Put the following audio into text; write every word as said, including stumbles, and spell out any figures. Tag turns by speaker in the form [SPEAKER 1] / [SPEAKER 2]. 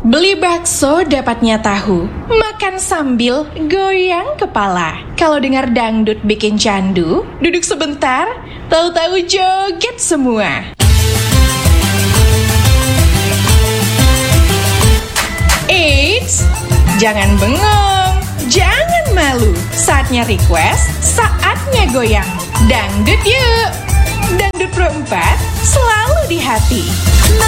[SPEAKER 1] Beli bakso dapatnya tahu, makan sambil goyang kepala. Kalau dengar dangdut bikin candu, duduk sebentar, tahu-tahu joget semua. Eits, jangan bengong, jangan malu. Saatnya request, saatnya goyang. Dangdut yuk, dangdut pro empat selalu di hati.